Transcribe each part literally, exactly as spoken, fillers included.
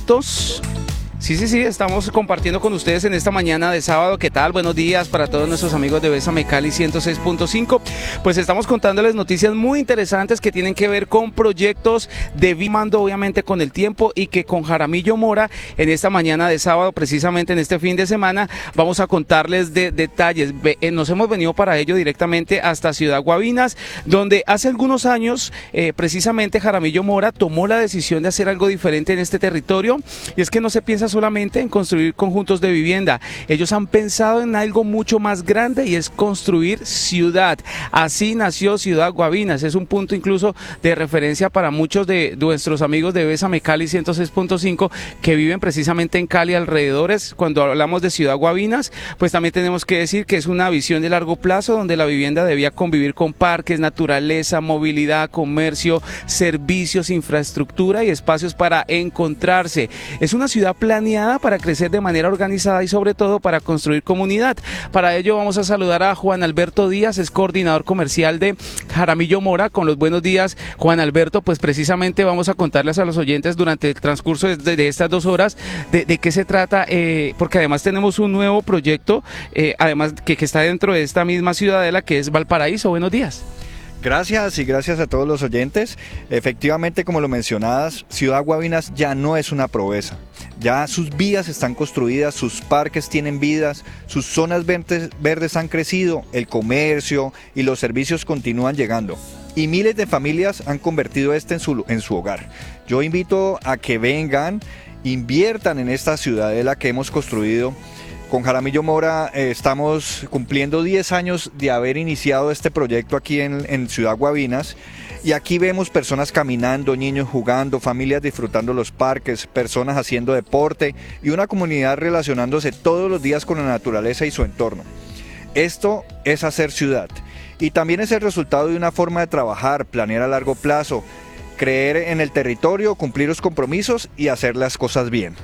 proyectos. Sí, sí, sí, estamos compartiendo con ustedes en esta mañana de sábado. ¿Qué tal? Buenos días para todos nuestros amigos de Bésame Cali ciento seis punto cinco. Pues estamos contándoles noticias muy interesantes que tienen que ver con proyectos de Vimando, obviamente con el tiempo, y que con Jaramillo Mora en esta mañana de sábado, precisamente en este fin de semana, vamos a contarles de detalles. Nos hemos venido para ello directamente hasta Ciudad Guavinas, donde hace algunos años, eh, precisamente Jaramillo Mora tomó la decisión de hacer algo diferente en este territorio, y es que no se piensa solamente en construir conjuntos de vivienda. Ellos han pensado en algo mucho más grande, y es construir ciudad. Así nació Ciudad Guavinas. Es un punto incluso de referencia para muchos de nuestros amigos de Bésame Cali ciento seis punto cinco que viven precisamente en Cali alrededores. Cuando hablamos de Ciudad Guavinas, pues también tenemos que decir que es una visión de largo plazo, donde la vivienda debía convivir con parques, naturaleza, movilidad, comercio, servicios, infraestructura y espacios para encontrarse. Es una ciudad planeada para crecer de manera organizada y sobre todo para construir comunidad. Para ello vamos a saludar a Juan Alberto Díaz, es coordinador comercial de Jaramillo Mora. Con los buenos días, Juan Alberto. Pues precisamente vamos a contarles a los oyentes durante el transcurso de, de estas dos horas de, de qué se trata, eh, porque además tenemos un nuevo proyecto, eh, además que, que está dentro de esta misma ciudadela, que es Valparaíso. Buenos días. Gracias y gracias a todos los oyentes. Efectivamente, como lo mencionabas, Ciudad Guavinas ya no es una promesa. Ya sus vías están construidas, sus parques tienen vidas, sus zonas verdes, verdes han crecido, el comercio y los servicios continúan llegando. Y miles de familias han convertido este en su, en su hogar. Yo invito a que vengan, inviertan en esta ciudadela que hemos construido. Con Jaramillo Mora eh, estamos cumpliendo diez años de haber iniciado este proyecto aquí en, en Ciudad Guavinas, y aquí vemos personas caminando, niños jugando, familias disfrutando los parques, personas haciendo deporte y una comunidad relacionándose todos los días con la naturaleza y su entorno. Esto es hacer ciudad, y también es el resultado de una forma de trabajar, planear a largo plazo, creer en el territorio, cumplir los compromisos y hacer las cosas bien.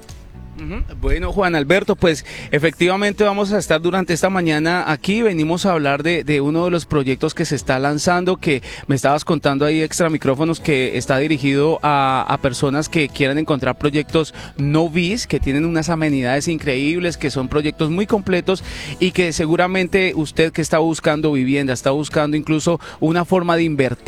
Bueno, Juan Alberto, pues efectivamente vamos a estar durante esta mañana aquí. Venimos a hablar de, de uno de los proyectos que se está lanzando, que me estabas contando ahí extra micrófonos, que está dirigido a, a personas que quieran encontrar proyectos no bis, que tienen unas amenidades increíbles, que son proyectos muy completos, y que seguramente usted que está buscando vivienda, está buscando incluso una forma de invertir